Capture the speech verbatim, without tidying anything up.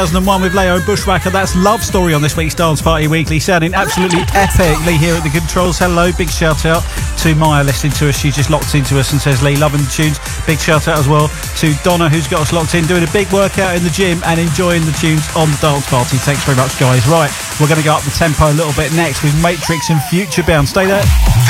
two thousand one with Leo Bushwhacker. That's Love Story on this week's Dance Party Weekly, sounding absolutely epic. Lee here at the controls. Hello, big shout out to Maya listening to us. She just locked into us and says, Lee, loving the tunes. Big shout out as well to Donna, who's got us locked in, doing a big workout in the gym and enjoying the tunes on the dance party. Thanks very much, guys. Right, we're going to go up the tempo a little bit next with Matrix and Future Bound. Stay there.